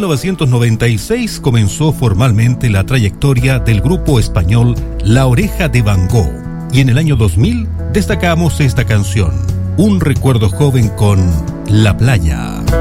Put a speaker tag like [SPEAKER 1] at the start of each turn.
[SPEAKER 1] 1996 comenzó formalmente la trayectoria del grupo español La Oreja de Van Gogh, y en el año 2000 destacamos esta canción, Un recuerdo joven con La Playa.